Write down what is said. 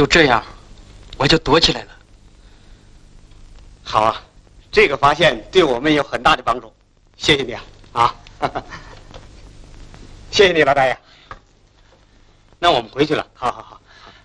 就这样，我就躲起来了。 好啊，这个发现对我们有很大的帮助，谢谢你啊！啊，谢谢你，老大爷。那我们回去了。好好好。